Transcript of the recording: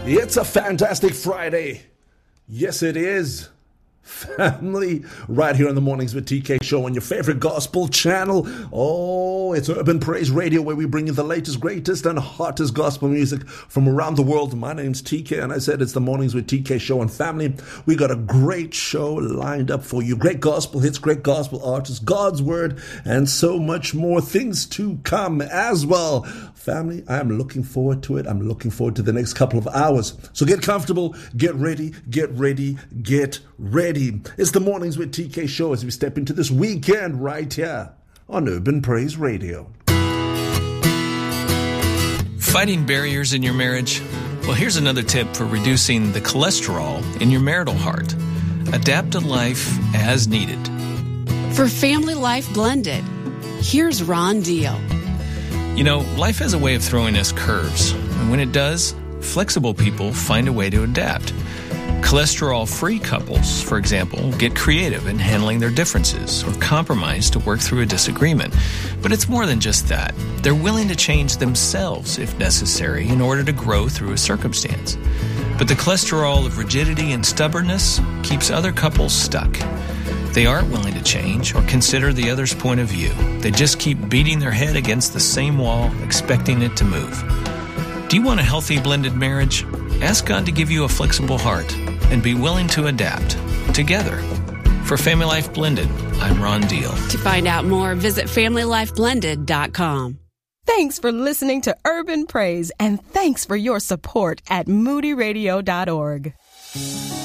It's a fantastic Friday. Yes, it is. Family, right here on the Mornings with TK show on your favorite gospel channel. Oh, it's Urban Praise Radio, where we bring you the latest, greatest, and hottest gospel music from around the world. My name's TK, and I said it's the Mornings with TK show. And family, we got a great show lined up for you. Great gospel hits, great gospel artists, God's word, and so much more things to come as well. Family, I'm looking forward to it. I'm looking forward to the next couple of hours. So get comfortable, get ready, get ready, get ready. It's the Mornings with TK show as we step into this weekend right here on Urban Praise Radio. Fighting barriers in your marriage? Well, here's another tip for reducing the cholesterol in your marital heart. Adapt to life as needed. For Family Life Blended, here's Ron Deal. You know, life has a way of throwing us curves, and when it does, flexible people find a way to adapt. Cholesterol-free couples, for example, get creative in handling their differences or compromise to work through a disagreement. But it's more than just that. They're willing to change themselves if necessary in order to grow through a circumstance. But the cholesterol of rigidity and stubbornness keeps other couples stuck. They aren't willing to change or consider the other's point of view. They just keep beating their head against the same wall, expecting it to move. Do you want a healthy blended marriage? Ask God to give you a flexible heart and be willing to adapt together. For Family Life Blended, I'm Ron Deal. To find out more, visit FamilyLifeBlended.com. Thanks for listening to Urban Praise, and thanks for your support at moodyradio.org.